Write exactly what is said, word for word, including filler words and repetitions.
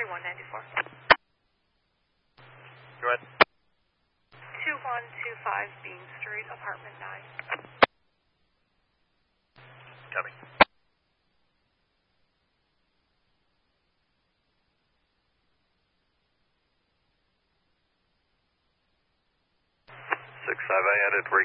thirty-one ninety-four. Go ahead. two one two five Bean Street, apartment nine. Copy. six five, I added